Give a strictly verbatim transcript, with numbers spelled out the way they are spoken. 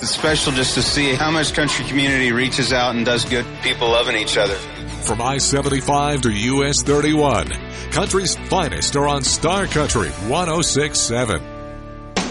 It's special just to see how much country community reaches out and does good. People loving each other. From I seventy-five to U S thirty-one, country's finest are on Star Country one oh six point seven.